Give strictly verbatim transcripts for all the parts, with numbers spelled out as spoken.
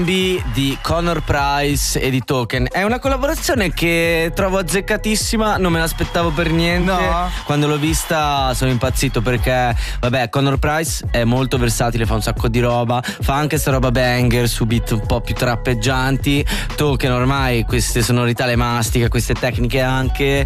di Connor Price e di Token. È una collaborazione che trovo azzeccatissima, non me l'aspettavo per niente. No. Quando l'ho vista sono impazzito perché, vabbè, Connor Price è molto versatile, fa un sacco di roba, fa anche sta roba banger su beat un po' più trappeggianti. Token ormai queste sonorità le mastica, queste tecniche anche,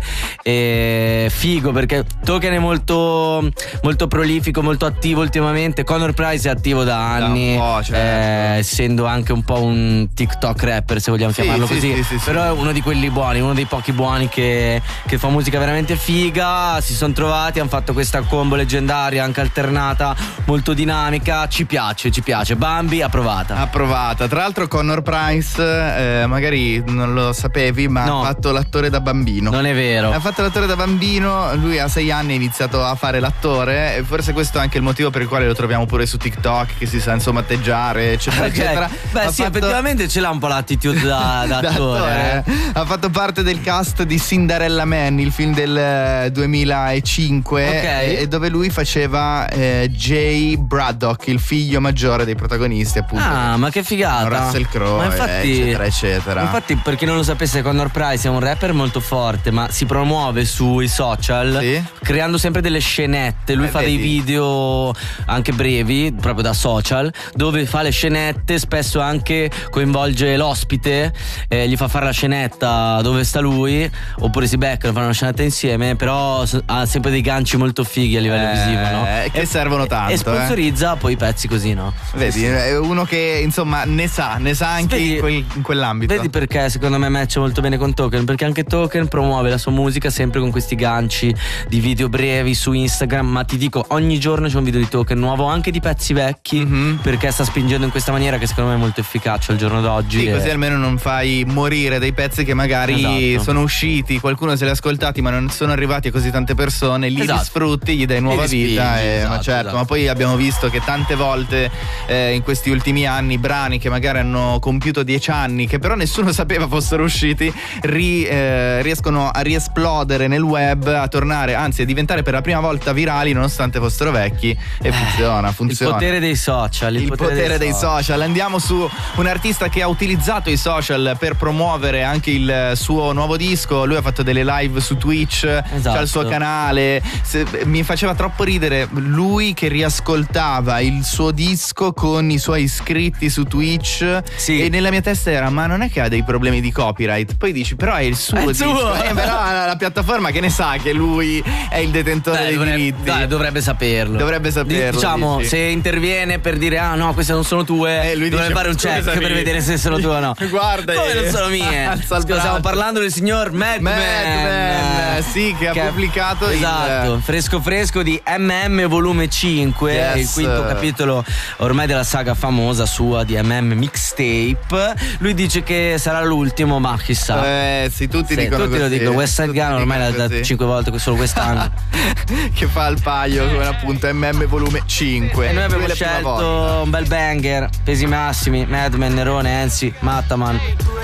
e figo perché Token è molto molto prolifico, molto attivo ultimamente. Connor Price è attivo da anni, da un po', certo. eh, essendo anche un po' un TikTok rapper, se vogliamo sì, chiamarlo sì, così, sì, sì, però sì. è uno di quelli buoni, uno dei pochi buoni che, che fa musica veramente figa. Si sono trovati, hanno fatto questa combo leggendaria anche alternata, molto dinamica. Ci piace, ci piace. Bambi approvata. Approvata. Tra l'altro Connor Price, eh, magari non lo sapevi, ma No. ha fatto l'attore da bambino. Non è vero. Ha fatto l'attore da bambino, lui a sei anni ha iniziato a fare l'attore e forse questo è anche il motivo per il quale lo troviamo pure su TikTok, che si sa insomma atteggiare eccetera Ok. eccetera. Beh, Ha sì, fatto- effettivamente ce l'ha un po' l'attitude da, da da attore. attore, eh. Ha fatto parte del cast di Cinderella Man, il film del eh, duemilacinque, Ok. e, e dove lui faceva eh, Jay Braddock, il figlio maggiore dei protagonisti, appunto. Ah, ma che figata. Russell Crowe, Ma infatti, eccetera eccetera. Infatti, per chi non lo sapesse, Connor Price è un rapper molto forte, ma si promuove sui social, Sì. creando sempre delle scenette. Lui Eh, fa dei vedi. video anche brevi, proprio da social, dove fa le scenette, spesso anche coinvolge l'ospite, eh, gli fa fare la scenetta dove sta lui, oppure si beccano, fanno una scenetta insieme, però so- ha sempre dei ganci molto fighi a livello Eh, visivo, no? che E- servono tanto, E sponsorizza poi i pezzi così, no? Vedi, è uno che insomma ne sa, ne sa anche Vedi- in, quel- in quell'ambito. Vedi perché secondo me matcha molto bene con Token? Perché anche Token promuove la sua musica sempre con questi ganci di video brevi su Instagram. Ma ti dico, ogni giorno c'è un video di Token nuovo, anche di pezzi vecchi, Mhm. perché sta spingendo in questa maniera che secondo me è molto efficace al giorno d'oggi. Sì, e- così almeno non fai morire dei pezzi che magari Esatto. sono usciti, qualcuno se li ha ascoltati ma non sono arrivati a così tante persone, li Esatto. sfrutti, gli dai nuova li spingi, vita, e- ma esatto, certo, esatto. ma poi abbiamo visto che tante volte eh, in questi ultimi anni brani che magari hanno compiuto dieci anni, che però nessuno sapeva fossero usciti, ri- eh, riescono a riesplodere nel web, a tornare, anzi a diventare per la prima volta virali nonostante fossero vecchi, e funziona, Il funziona. potere dei social. Il, Il potere, dei social. Andiamo su un artista che ha utilizzato i social per promuovere anche il suo nuovo disco. Lui ha fatto delle live su Twitch, Esatto. c'ha il suo canale. Se- mi faceva troppo ridere lui che riascoltava il suo disco con i suoi iscritti su Twitch, Sì. e nella mia testa era: ma non è che ha dei problemi di copyright? Poi dici: però è il suo È il disco. suo. Eh, però la, la piattaforma che ne sa che lui è il detentore Dai, dei dovrebbe, diritti? dai, dovrebbe saperlo. Dovrebbe saperlo, Diciamo, dici? se interviene per dire ah no, queste non sono tue, Eh, lui dovrebbe dice, fare un check "Scusami." per vedere se sono tue o no. Guarda, come eh, non sono mie. alza il Scusa, stiamo braccio. parlando del signor Madman. Madman, sì, che ha pubblicato il- esatto, fresco fresco di M M volume cinque, Yes. il quinto capitolo ormai della saga famosa sua di M M Mixtape. Lui dice che sarà l'ultimo, ma chissà. Eh, sì, tutti Sì, dicono tutti lo così. dicono. West Side Tutti Gun ormai l'ha dicono da così. cinque volte solo quest'anno. Che fa il paio come appunto M M volume cinque. E noi abbiamo Lui è la prima volta. scelto un bel banger, pesi massimi, Madman, Nerone, Enzi, Mattaman.